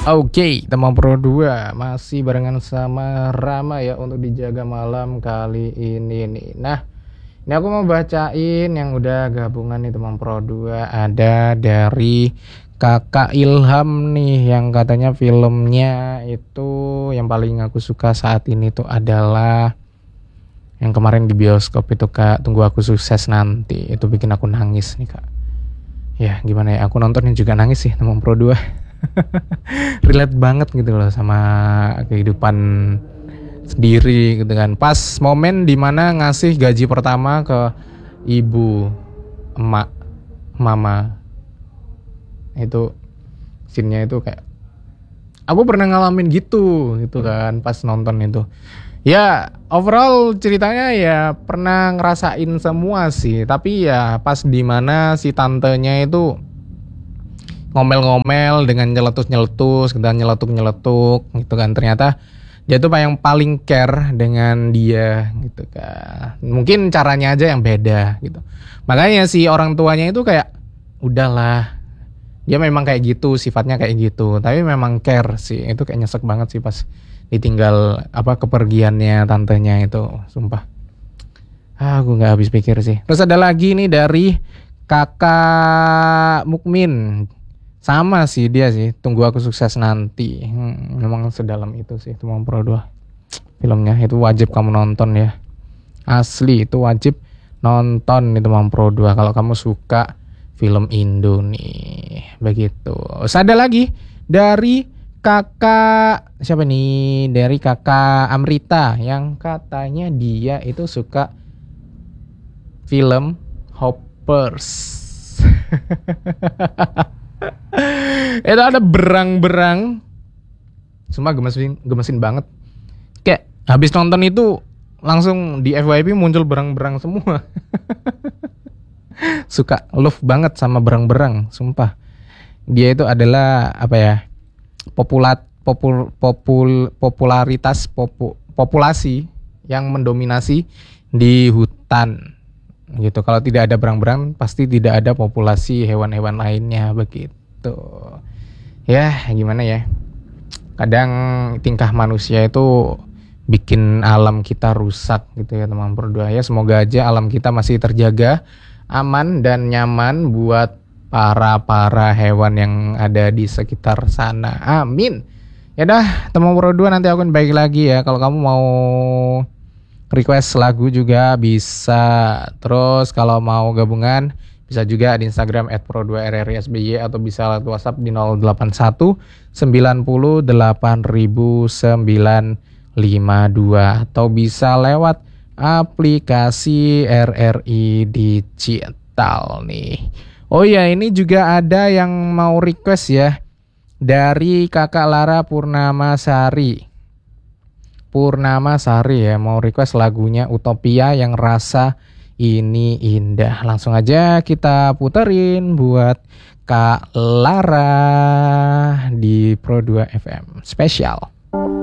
Oke, teman Pro 2 masih barengan sama Rama ya untuk dijaga malam kali ini nih. Nah, ini aku mau bacain yang udah gabungan nih teman Pro 2. Ada dari Kakak Ilham nih yang katanya filmnya itu yang paling aku suka saat ini tuh adalah yang kemarin di bioskop itu Kak, Tunggu Aku Sukses Nanti. Itu bikin aku nangis nih Kak. Ya gimana ya, aku nontonnya juga nangis sih teman Pro 2. Relate banget gitu loh sama kehidupan sendiri gitu kan. Pas momen dimana ngasih gaji pertama ke ibu, emak, mama, itu scene-nya itu kayak aku pernah ngalamin gitu kan pas nonton itu. Ya overall ceritanya ya pernah ngerasain semua sih, tapi ya pas dimana si tantenya itu ngomel-ngomel dengan nyeletus-nyeletus dan nyeletuk-nyeletuk gitu kan, ternyata dia tuh yang paling care dengan dia gitu kan. Mungkin caranya aja yang beda gitu. Makanya si orang tuanya itu kayak udahlah, dia memang kayak gitu, sifatnya kayak gitu, tapi memang care sih. Itu kayak nyesek banget sih pas ditinggal kepergiannya tantenya itu, sumpah. Aku nggak habis pikir sih. Terus ada lagi nih dari Kakak Mukmin. Sama sih dia sih, Tunggu Aku Sukses Nanti. Memang sedalam itu sih Teman Pro 2. Filmnya itu wajib kamu nonton ya. Asli itu wajib nonton nih Teman Pro 2 kalau kamu suka film Indo nih. Begitu. Terus ada lagi dari Kakak siapa nih? Dari Kakak Amrita yang katanya dia itu suka film Hoppers. Itu ada berang-berang, sumpah gemesin banget. Kayak habis nonton itu langsung di FYP muncul berang-berang semua. Suka love banget sama berang-berang, sumpah. Dia itu adalah populasi yang mendominasi di hutan. Gitu. Kalau tidak ada berang-berang pasti tidak ada populasi hewan-hewan lainnya begitu. Ya, gimana ya? Kadang tingkah manusia itu bikin alam kita rusak gitu ya teman berdua ya. Semoga aja alam kita masih terjaga aman dan nyaman buat para hewan yang ada di sekitar sana. Amin. Ya dah, teman berdua nanti aku balik lagi ya. Kalau kamu mau request lagu juga bisa. Terus kalau mau gabungan bisa juga di Instagram @pro2rrsby atau bisa lewat WhatsApp di 081 90 8952 atau bisa lewat aplikasi RRI Digital nih. Oh ya, ini juga ada yang mau request ya dari Kakak Lara Purnama Sari ya, mau request lagunya Utopia yang rasa ini indah. Langsung aja kita puterin buat Kak Lara di Pro 2 FM spesial.